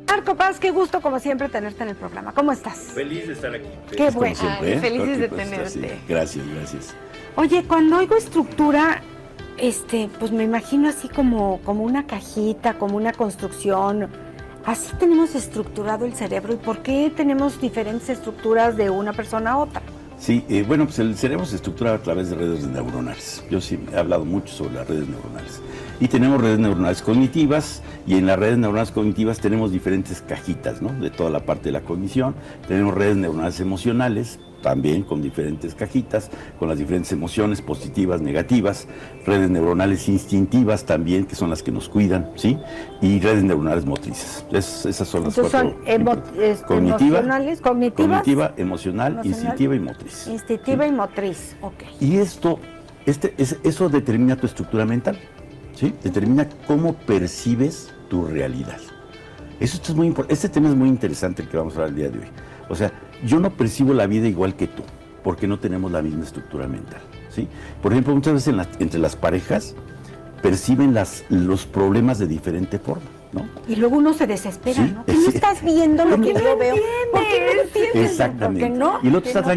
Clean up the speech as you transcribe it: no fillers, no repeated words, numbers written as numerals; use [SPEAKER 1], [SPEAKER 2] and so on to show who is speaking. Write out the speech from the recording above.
[SPEAKER 1] Marco Paz, qué gusto como siempre tenerte en el programa. ¿Cómo estás?
[SPEAKER 2] Feliz de estar aquí.
[SPEAKER 1] Qué bueno.
[SPEAKER 3] Siempre,
[SPEAKER 1] Ay, felices de
[SPEAKER 3] Pues,
[SPEAKER 1] tenerte.
[SPEAKER 3] así. Gracias.
[SPEAKER 1] Oye, cuando oigo estructura, pues me imagino así como una cajita, como una construcción. Así tenemos estructurado el cerebro. ¿Y por qué tenemos diferentes estructuras de una persona a otra?
[SPEAKER 3] Sí, bueno, pues el cerebro se estructura a través de redes neuronales. Yo sí he hablado mucho sobre las redes neuronales. Y tenemos redes neuronales cognitivas, y en las redes neuronales cognitivas tenemos diferentes cajitas, ¿no? De toda la parte de la cognición. Tenemos redes neuronales emocionales, también con diferentes cajitas, con las diferentes emociones positivas, negativas, redes neuronales instintivas también, que son las que nos cuidan, ¿sí? Y redes neuronales motrices. Esas son las
[SPEAKER 1] Entonces
[SPEAKER 3] cuatro.
[SPEAKER 1] son emocionales, cognitivas.
[SPEAKER 3] Cognitiva, emocional, instintiva y motriz.
[SPEAKER 1] Instintiva y motriz, ok.
[SPEAKER 3] Y eso determina tu estructura mental, ¿sí? Determina cómo percibes tu realidad. Esto es muy importante. Este tema es muy interesante el que vamos a hablar el día de hoy. O sea, yo no percibo la vida igual que tú, porque no tenemos la misma estructura mental, ¿sí? Por ejemplo, muchas veces entre las parejas perciben los problemas de diferente forma, ¿no?
[SPEAKER 1] Y luego uno se desespera,
[SPEAKER 3] Sí,
[SPEAKER 1] ¿no? Que no estás viendo lo que yo veo. ¿Por qué no entiendes?
[SPEAKER 3] Exactamente.
[SPEAKER 1] ¿Por qué no?
[SPEAKER 3] Y el otro está